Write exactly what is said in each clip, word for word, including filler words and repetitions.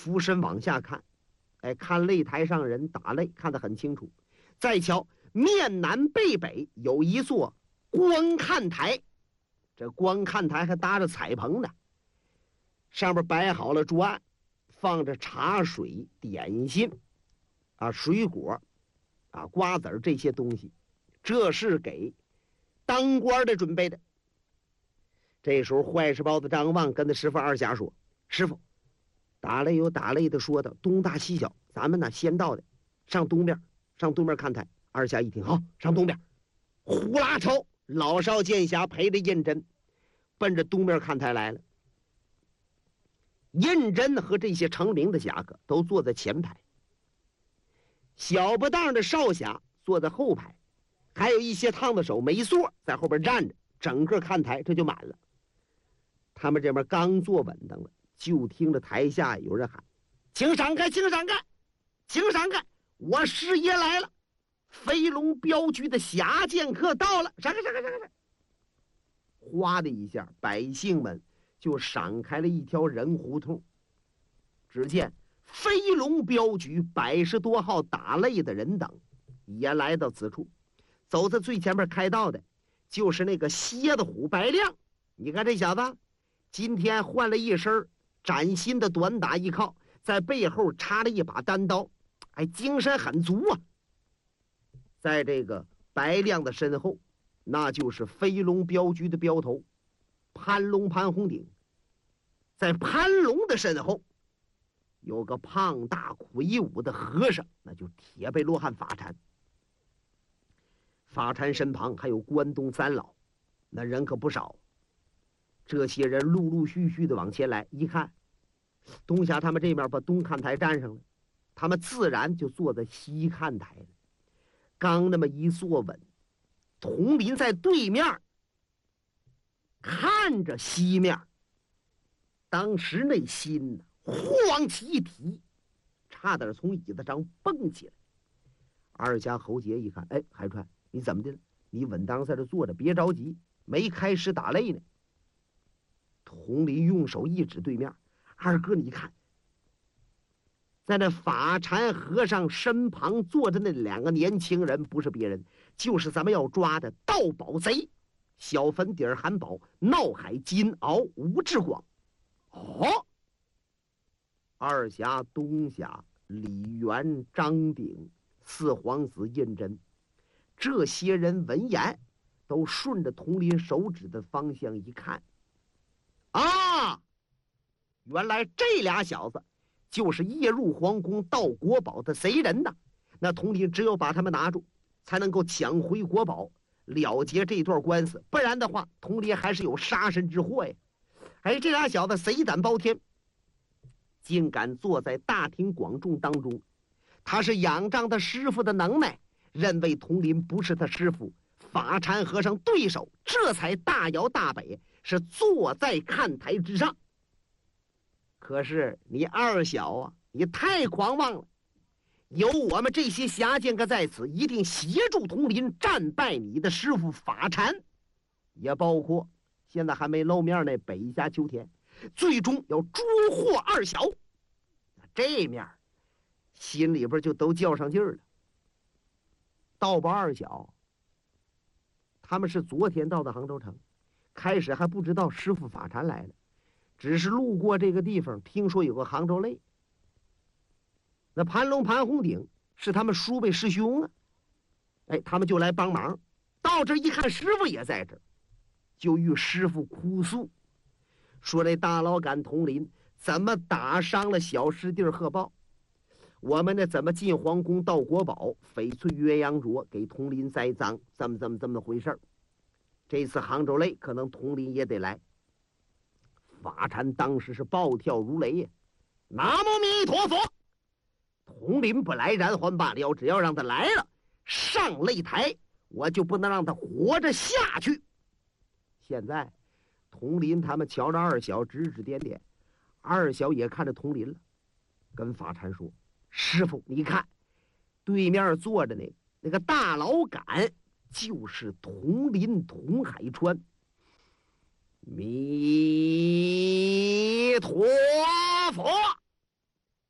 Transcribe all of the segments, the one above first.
俯身往下看，哎，看擂台上人打擂，看得很清楚。再瞧面南背北有一座观看台，这观看台还搭着彩棚呢，上面摆好了桌案，放着茶水、点心啊、水果啊、瓜子这些东西，这是给当官的准备的。这时候坏事包子张望跟他师傅二侠说：“师傅，打擂有打擂的说的，东大西小，咱们呢先到的，上东边，上东边看台。”二侠一听，好，上东边。呼啦超老少剑侠陪着胤禛奔着东边看台来了。胤禛和这些成名的侠客都坐在前排，小不当的少侠坐在后排，还有一些烫的手没座在后边站着，整个看台这就满了。他们这边刚坐稳当了，就听着台下有人喊：“请闪开，请闪开，请闪开！我师爷来了！飞龙镖局的侠剑客到了！闪开，闪开，闪开！”哗的一下，百姓们就闪开了一条人胡同。只见飞龙镖局百十多号打擂的人等也来到此处。走在最前面开道的就是那个蝎子虎白亮。你看这小子今天换了一身崭新的短打衣靠，在背后插了一把单刀，哎，精神很足啊。在这个白亮的身后，那就是飞龙镖局的镖头潘龙潘红顶。在潘龙的身后有个胖大魁梧的和尚，那就是铁背罗汉法禅。法禅身旁还有关东三老，那人可不少。这些人陆陆续续的往前来，一看东侠他们这面把东看台占上了，他们自然就坐在西看台了。刚那么一坐稳，佟林在对面看着西面，当时那心呢晃起一提，差点从椅子上蹦起来。二侠侯杰一看，哎，海川，你怎么的了？你稳当在这坐着，别着急，没开始打擂呢。佟林用手一指对面，二哥你看，在那法禅和尚身旁坐着那两个年轻人，不是别人，就是咱们要抓的盗宝贼小粉底儿韩宝、闹海金鳌、吴志广。哦，二侠、东侠、李元、张鼎、四皇子胤禛，这些人闻言都顺着佟林手指的方向一看，啊，原来这俩小子就是夜入皇宫盗国宝的贼人呐！那佟林只有把他们拿住，才能够抢回国宝，了结这段官司，不然的话，佟林还是有杀身之祸呀！哎，这俩小子贼胆包天，竟敢坐在大庭广众当中，他是仰仗他师傅的能耐，认为佟林不是他师傅法禅和尚对手，这才大摇大摆，是坐在看台之上。可是你二小啊，你太狂妄了！有我们这些侠剑客在此，一定协助佟林战败你的师傅法禅，也包括现在还没露面那北侠秋田，最终要捉获二小。这面心里边就都较上劲儿了。盗宝二小他们是昨天到的杭州城，开始还不知道师傅法禅来了，只是路过这个地方，听说有个杭州擂。那盘龙盘红顶是他们叔辈师兄啊，哎，他们就来帮忙。到这一看，师傅也在这儿，就与师傅哭诉，说这大老杆佟林怎么打伤了小师弟贺豹，我们呢怎么进皇宫盗国宝，翡翠鸳鸯镯给佟林栽赃，这么这么这么回事儿。这次杭州擂可能佟林也得来。法禅当时是暴跳如雷呀，南无弥陀佛！佟林不来然还罢了，只要让他来了，上擂台我就不能让他活着下去。现在佟林他们瞧着二小指指点点，二小也看着佟林了，跟法禅说：“师傅，你看对面坐着那那个大老杆，就是佟林佟海川。”弥陀佛！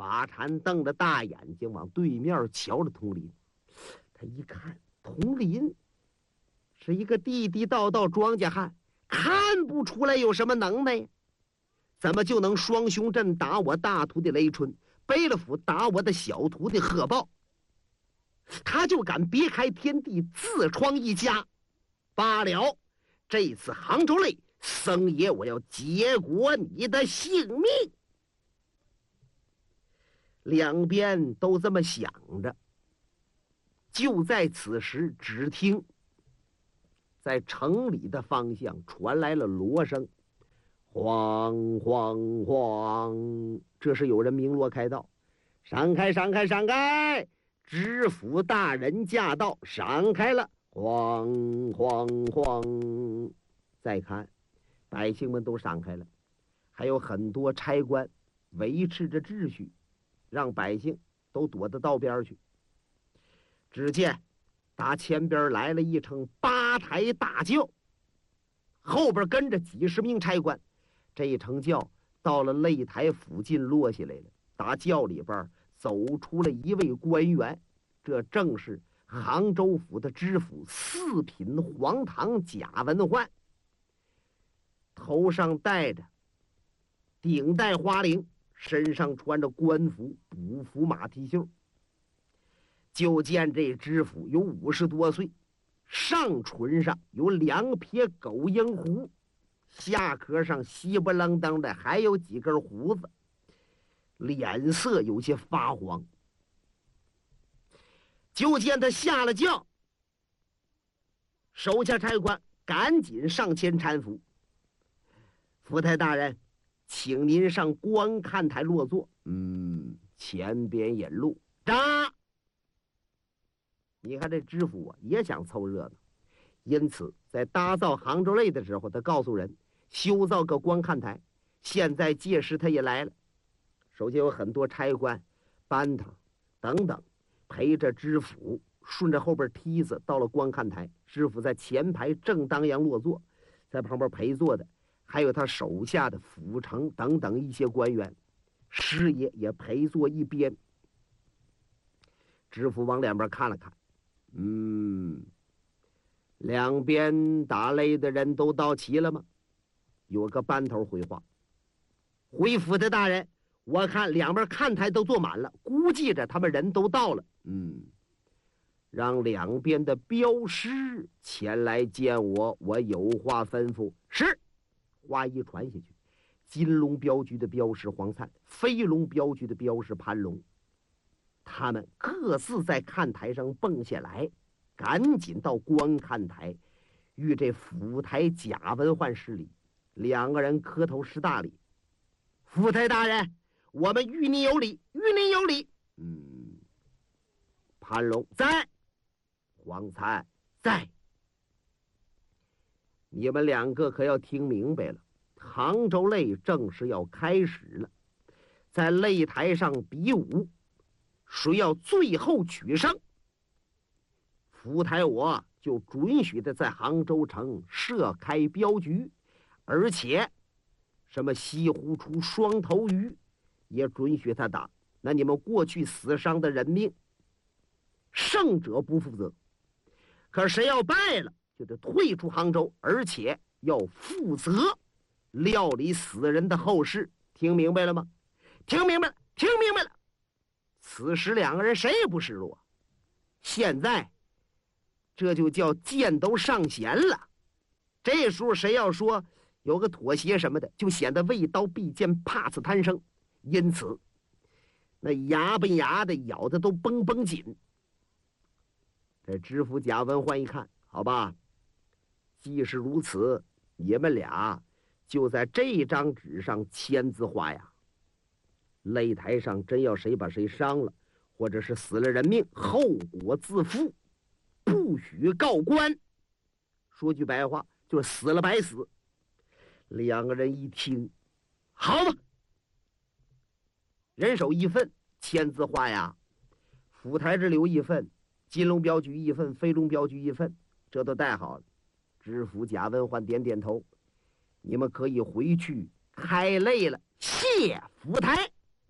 法禅瞪着大眼睛往对面瞧着佟林，他一看佟林是一个地地道道庄稼汉，看不出来有什么能耐呀，怎么就能双雄阵打我大徒弟雷春，背了斧打我的小徒弟贺豹？他就敢别开天地，自创一家。罢了，这次杭州擂，僧爷我要结果你的性命。两边都这么想着，就在此时，只听在城里的方向传来了锣声，晃晃晃，这是有人鸣锣开道，闪开闪开闪开，知府大人驾到，闪开了，晃晃晃。再看百姓们都闪开了，还有很多差官维持着秩序，让百姓都躲到道边去。只见打前边来了一乘八抬大轿，后边跟着几十名差官。这一乘轿到了擂台附近落下来了，打轿里边走出了一位官员，这正是杭州府的知府四品黄堂贾文焕，头上戴着顶戴花翎，身上穿着官服补服马蹄袖。就见这知府有五十多岁，上唇上有两撇狗鹰胡，下颏上稀不楞登的还有几根胡子，脸色有些发黄。就见他下了轿，手下差官赶紧上前搀扶。福太大人，请您上观看台落座。嗯，前边引路。扎！你看这知府啊，也想凑热闹，因此在打造杭州擂的时候，他告诉人修造个观看台。现在届时他也来了，首先有很多差官、班头等等陪着知府，顺着后边梯子到了观看台。知府在前排正当阳落座，在旁边陪坐的还有他手下的府城等等一些官员，师爷也陪坐一边。知府往两边看了看，嗯，两边打擂的人都到齐了吗？有个班头回话：回府的大人，我看两边看台都坐满了，估计着他们人都到了。嗯，让两边的镖师前来见我，我有话吩咐。是。话一传下去，金龙镖局的镖师黄灿，飞龙镖局的镖师潘龙，他们各自在看台上蹦下来，赶紧到观看台，与这府台贾文焕施礼。两个人磕头施大礼。府台大人，我们与您有礼，与您有礼。嗯，潘龙在，黄灿在。你们两个可要听明白了，杭州擂正式要开始了，在擂台上比武，谁要最后取胜，府台我就准许他在杭州城设开镖局，而且什么西湖出双头鱼也准许他打。那你们过去死伤的人命，胜者不负责，可谁要败了就得退出杭州，而且要负责料理死人的后事。听明白了吗？听明白了，听明白了。此时两个人谁也不示弱，现在这就叫剑都上弦了。这时候谁要说有个妥协什么的，就显得畏刀避剑，怕刺贪生，因此那牙吧牙的咬的都绷绷紧。这知府贾文焕一看，好吧，既是如此，你们俩就在这张纸上签字画押。擂台上真要谁把谁伤了，或者是死了人命，后果自负，不许告官。说句白话，就是死了白死。两个人一听，好吧，人手一份，签字画押。府台这留一份，金龙镖局一份，飞龙镖局一份，这都带好了。知府贾文焕点点头，你们可以回去开擂了，谢府台。